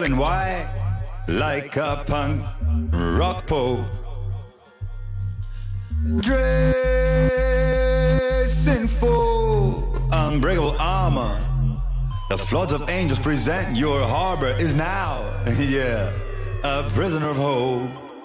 and white like a punk rock pole. Dressed in full unbreakable armor, the floods of angels present your harbor is now, yeah, a prisoner of hope.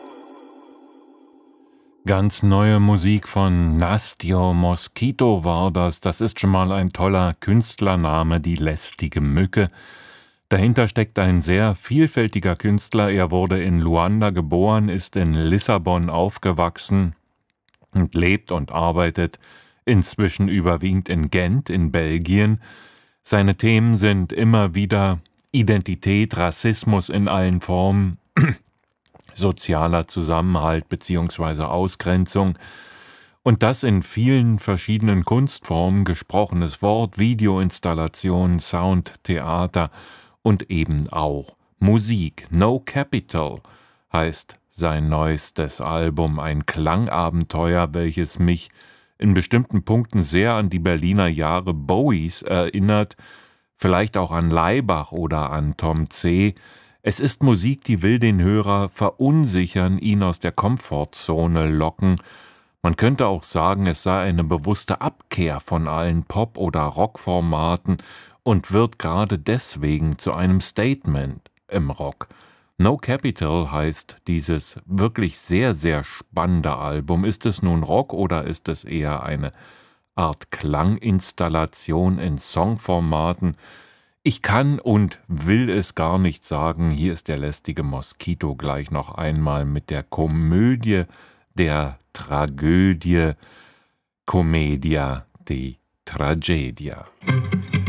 Ganz neue Musik von Nastyo Mosquito war das. Das ist schon mal ein toller Künstlername, die lästige Mücke. Dahinter steckt ein sehr vielfältiger Künstler. Er wurde in Luanda geboren, ist in Lissabon aufgewachsen und lebt und arbeitet inzwischen überwiegend in Gent in Belgien. Seine Themen sind immer wieder Identität, Rassismus in allen Formen, sozialer Zusammenhalt bzw. Ausgrenzung und das in vielen verschiedenen Kunstformen, gesprochenes Wort, Videoinstallation, Sound, Theater und eben auch Musik. No Capital heißt sein neuestes Album, ein Klangabenteuer, welches mich in bestimmten Punkten sehr an die Berliner Jahre Bowies erinnert, vielleicht auch an Laibach oder an Tom C. Es ist Musik, die will den Hörer verunsichern, ihn aus der Komfortzone locken. Man könnte auch sagen, es sei eine bewusste Abkehr von allen Pop- oder Rockformaten und wird gerade deswegen zu einem Statement im Rock. No Capital heißt dieses wirklich sehr, sehr spannende Album. Ist es nun Rock oder ist es eher eine Art Klanginstallation in Songformaten? Ich kann und will es gar nicht sagen. Hier ist der lästige Mosquito gleich noch einmal mit der Komödie der Tragödie, Commedia di Tragedia.